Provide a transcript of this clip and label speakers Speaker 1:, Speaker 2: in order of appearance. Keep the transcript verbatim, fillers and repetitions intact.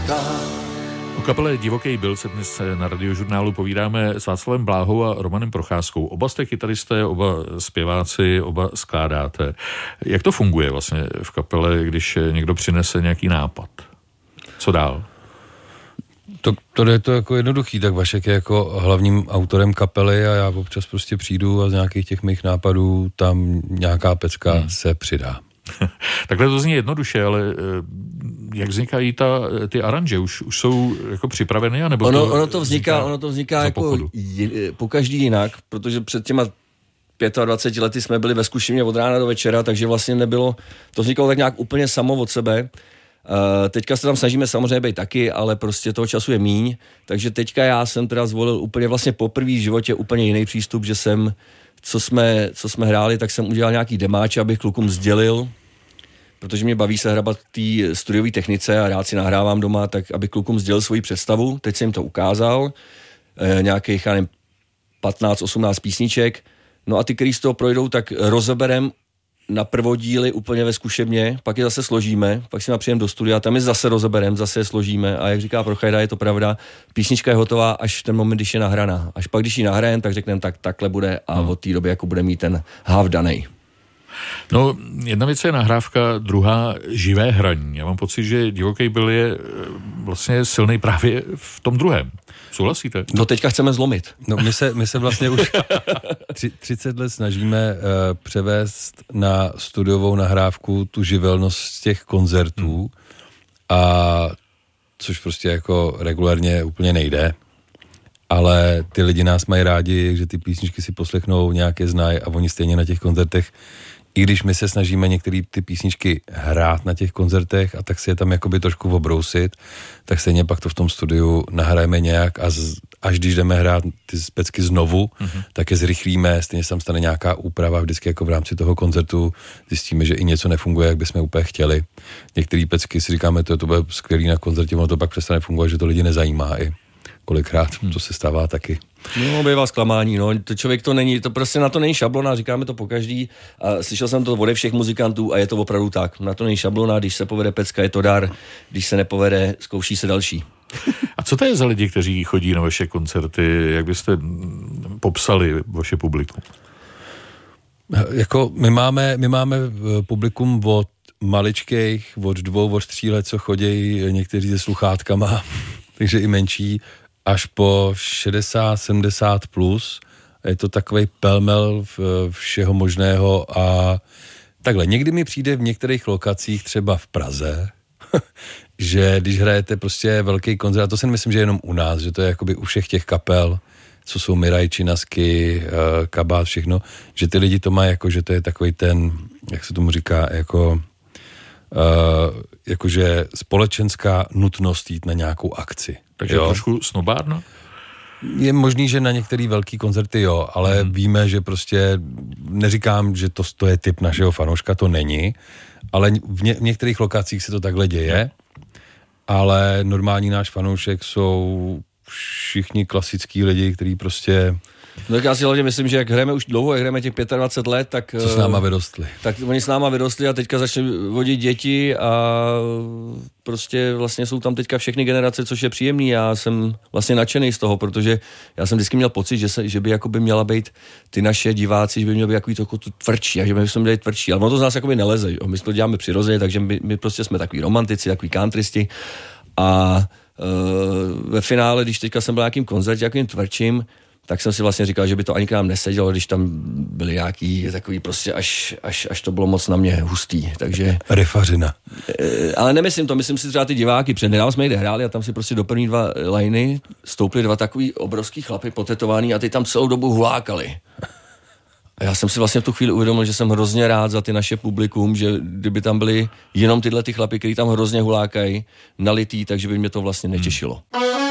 Speaker 1: O kapele Divoký byl se dnes na Radiožurnálu povídáme s Václavem Bláhou a Romanem Procházkou. Oba jste kytaristé, oba zpěváci, oba skládáte. Jak to funguje vlastně v kapele, když někdo přinese nějaký nápad? Co dál?
Speaker 2: To, to je to jako jednoduchý, tak Vašek je jako hlavním autorem kapely a já občas prostě přijdu a z nějakých těch mých nápadů tam nějaká pecka hmm. se přidá.
Speaker 1: Takhle to zní jednoduše, ale jak vznikají ta, ty aranže? Už, už jsou jako připraveny? Anebo
Speaker 3: ono,
Speaker 1: to
Speaker 3: ono to vzniká, vzniká, ono to vzniká jako je, po každý jinak, protože před těma dvaceti pěti lety jsme byli ve zkušebně od rána do večera, takže vlastně nebylo, to vznikalo tak nějak úplně samo od sebe. Uh, teďka se tam snažíme samozřejmě být taky, ale prostě toho času je míň, takže teďka já jsem teda zvolil úplně vlastně poprvé v životě úplně jiný přístup, že jsem, co jsme, co jsme hráli, tak jsem udělal nějaký demáče, abych klukům sdělil, protože mě baví se hrabat té studiové technice a rád si nahrávám doma, tak abych klukům sdělil svoji představu, teď jsem jim to ukázal, e, nějakých, já nevím, patnáct osmnáct písniček, no a ty, který z toho projdou, tak rozeberem na prvodíly úplně ve zkušebně, pak je zase složíme, pak si napřijeme do studia, tam je zase rozeberem, zase je složíme a jak říká Prochajda, je to pravda, písnička je hotová až v ten moment, když je nahraná. Až pak, když ji nahrajem, tak řekneme, tak takhle bude a hmm. od té doby jako bude mít ten háv danej.
Speaker 1: No, jedna věc je nahrávka, druhá živé hraní. Já mám pocit, že Divoký byl je vlastně silný právě v tom druhém. Souhlasíte?
Speaker 3: No teďka chceme zlomit.
Speaker 2: No my se, my se vlastně už třicet let snažíme uh, převést na studiovou nahrávku tu živelnost z těch koncertů hmm. a což prostě jako regulárně úplně nejde. Ale ty lidi nás mají rádi, že ty písničky si poslechnou, nějaké znají a oni stejně na těch koncertech, i když my se snažíme některé ty písničky hrát na těch koncertech a tak si je tam jakoby trošku obrousit, tak stejně pak to v tom studiu nahrajeme nějak a z, až když jdeme hrát ty specky znovu, mm-hmm. tak je zrychlíme, stejně se tam stane nějaká úprava, vždycky jako v rámci toho koncertu zjistíme, že i něco nefunguje, jak bychom úplně chtěli. Některé pecky si říkáme, to, to bude skvělý na koncertě, ono to pak přestane fungovat, že to lidi nezajímá i kolikrát, hmm. to se stává taky.
Speaker 3: No, bývá zklamání, no, to člověk to není, to prostě na to není šablona, říkáme to po každý a slyšel jsem to ode všech muzikantů a je to opravdu tak, na to není šablona, když se povede pecka, je to dar, když se nepovede, zkouší se další.
Speaker 1: A co to je za lidi, kteří chodí na vaše koncerty, jak byste popsali vaše publikum?
Speaker 2: Jako my máme, my máme publikum od maličkých, od dvou, od tří let, co chodí někteří se sluchátkama, takže i menší, až po šedesát sedmdesát plus. Je to takovej pelmel všeho možného a takhle. Někdy mi přijde v některých lokacích, třeba v Praze, že když hrajete prostě velký koncert, a to si myslím, že je jenom u nás, že to je jakoby u všech těch kapel, co jsou Miraj, Činasky, Kabát, všechno, že ty lidi to mají jako, že to je takový ten, jak se tomu říká, jako Uh, jakože společenská nutnost jít na nějakou akci.
Speaker 1: Takže
Speaker 2: jo?
Speaker 1: Trošku snobárno?
Speaker 2: Je možný, že na některé velký koncerty jo, ale hmm. víme, že prostě neříkám, že to, to je typ našeho fanouška, to není, ale v, ně, v některých lokacích se to takhle děje, ale normální náš fanoušek jsou všichni klasický lidi, kteří prostě...
Speaker 3: No tak já si hlavně myslím, že jak hrajeme už dlouho, jak hrajeme těch dvacet pět let, tak...
Speaker 2: Co s náma vyrostli.
Speaker 3: Tak oni s náma vyrostli a teďka začali vodit děti a prostě vlastně jsou tam teďka všechny generace, což je příjemný. Já jsem vlastně nadšený z toho, protože já jsem vždycky měl pocit, že, se, že by jakoby měla být ty naše diváci, že by měli být jako takový to tvrdší a že by jsme měli tvrdší. Ale ono to z nás jakoby neleze. Jo? My to děláme přirozeně, takže my, my prostě jsme takový romantici, takový countrysti a uh, ve finále, když teďka jsem byl nějakým koncertě, jakým tvrdším, tak jsem si vlastně říkal, že by to ani k nám nesedělo, když tam byly nějaký takový prostě, až, až, až to bylo moc na mě hustý, takže...
Speaker 2: Rifařina.
Speaker 3: E, ale nemyslím to, myslím si třeba ty diváky, před nedávno jsme jde hráli a tam si prostě do první dva lajny stoupli dva takový obrovský chlapy potetovaný a ty tam celou dobu hulákali. A já jsem si vlastně v tu chvíli uvědomil, že jsem hrozně rád za ty naše publikum, že kdyby tam byli jenom tyhle ty chlapy, kteří tam hrozně hulákají, nalitý, takže by mě to vlastně netěšilo.